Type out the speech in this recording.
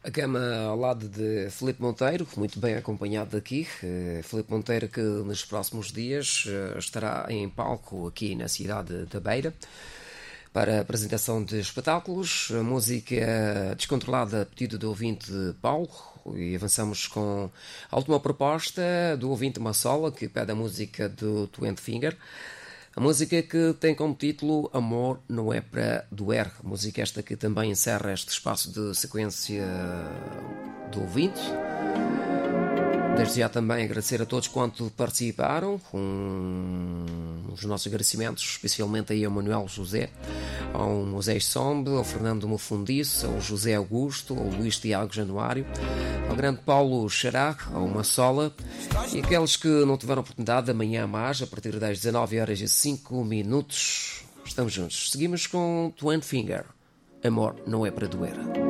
A cama ao lado de Filipe Monteiro, muito bem acompanhado daqui. Filipe Monteiro que nos próximos dias estará em palco aqui na cidade da Beira para a apresentação de espetáculos, música descontrolada a pedido do ouvinte Paulo, e avançamos com a última proposta do ouvinte Massola, que pede a música do Twenty Finger. A música que tem como título Amor Não É Para Doer. Música esta que também encerra este espaço de sequência do ouvinte. Desde já também agradecer a todos quanto participaram, com os nossos agradecimentos, especialmente aí ao Manuel José, ao Moisés Sombe, ao Fernando Mofundice, ao José Augusto, ao Luís Tiago Januário, ao grande Paulo Xará, ao Massola, e aqueles que não tiveram oportunidade, amanhã mais, a partir das 19h05, estamos juntos. Seguimos com Twenty Finger, Amor Não É Para Doer.